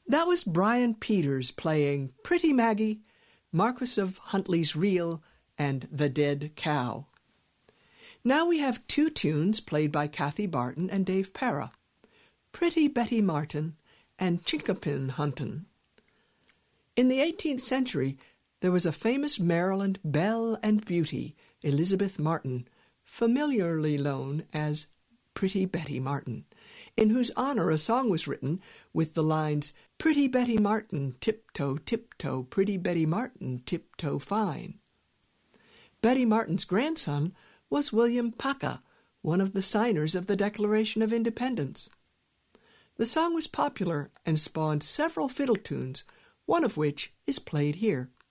That was Brian Peters playing Pretty Maggie, Marquis of Huntley's Reel, and The Dead Cow. Now we have two tunes played by Kathy Barton and Dave Para, Pretty Betty Martin and Chinkapin Huntin'. In the 18th century, there was a famous Maryland belle and beauty, Elizabeth Martin, familiarly known as Pretty Betty Martin, in whose honor a song was written with the lines, Pretty Betty Martin, tiptoe, tiptoe, Pretty Betty Martin, tiptoe fine. Betty Martin's grandson was William Paca, one of the signers of the Declaration of Independence. The song was popular and spawned several fiddle tunes, one of which is played here.